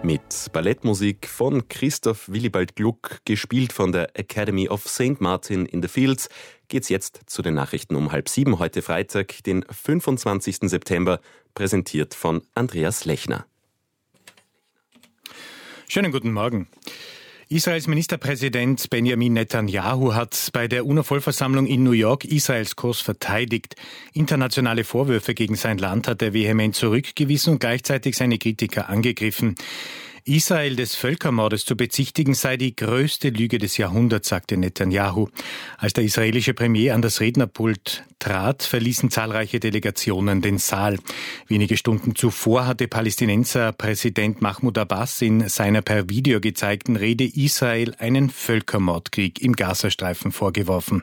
Mit Ballettmusik von Christoph Willibald Gluck, gespielt von der Academy of St. Martin in the Fields, geht's jetzt zu den Nachrichten um 6:30 heute Freitag, den 25. September, präsentiert von Andreas Lechner. Schönen guten Morgen. Israels Ministerpräsident Benjamin Netanyahu hat bei der UNO-Vollversammlung in New York Israels Kurs verteidigt. Internationale Vorwürfe gegen sein Land hat er vehement zurückgewiesen und gleichzeitig seine Kritiker angegriffen. Israel des Völkermordes zu bezichtigen sei die größte Lüge des Jahrhunderts, sagte Netanyahu. Als der israelische Premier an das Rednerpult trat, verließen zahlreiche Delegationen den Saal. Wenige Stunden zuvor hatte Palästinenser Präsident Mahmoud Abbas in seiner per Video gezeigten Rede Israel einen Völkermordkrieg im Gazastreifen vorgeworfen.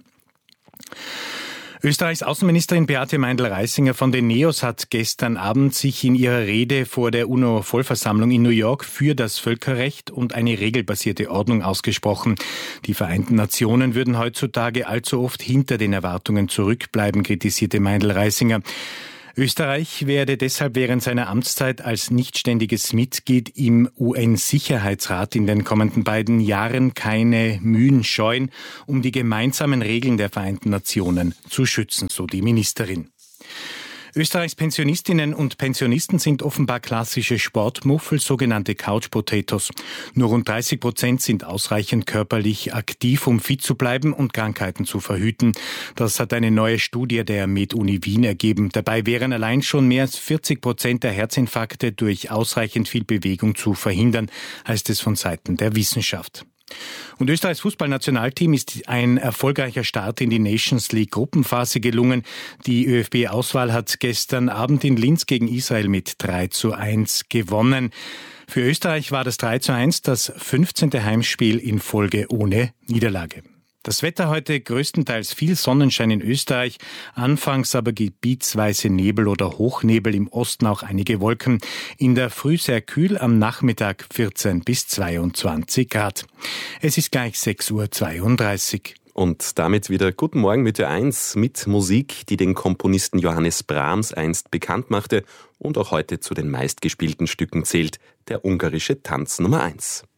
Österreichs Außenministerin Beate Meindl-Reisinger von den NEOS hat gestern Abend sich in ihrer Rede vor der UNO-Vollversammlung in New York für das Völkerrecht und eine regelbasierte Ordnung ausgesprochen. Die Vereinten Nationen würden heutzutage allzu oft hinter den Erwartungen zurückbleiben, kritisierte Meindl-Reisinger. Österreich werde deshalb während seiner Amtszeit als nichtständiges Mitglied im UN-Sicherheitsrat in den kommenden beiden Jahren keine Mühen scheuen, um die gemeinsamen Regeln der Vereinten Nationen zu schützen, so die Ministerin. Österreichs Pensionistinnen und Pensionisten sind offenbar klassische Sportmuffel, sogenannte Couch Potatoes. Nur rund 30% sind ausreichend körperlich aktiv, um fit zu bleiben und Krankheiten zu verhüten. Das hat eine neue Studie der Med-Uni Wien ergeben. Dabei wären allein schon mehr als 40% der Herzinfarkte durch ausreichend viel Bewegung zu verhindern, heißt es von Seiten der Wissenschaft. Und Österreichs Fußballnationalteam ist ein erfolgreicher Start in die Nations League Gruppenphase gelungen. Die ÖFB-Auswahl hat gestern Abend in Linz gegen Israel mit 3:1 gewonnen. Für Österreich war das 3:1 das 15. Heimspiel in Folge ohne Niederlage. Das Wetter heute größtenteils viel Sonnenschein in Österreich, anfangs aber gebietsweise Nebel oder Hochnebel, im Osten auch einige Wolken. In der Früh sehr kühl, am Nachmittag 14 bis 22 Grad. Es ist gleich 6:32 Uhr. Und damit wieder guten Morgen mit der 1 mit Musik, die den Komponisten Johannes Brahms einst bekannt machte und auch heute zu den meistgespielten Stücken zählt, der ungarische Tanz Nummer 1.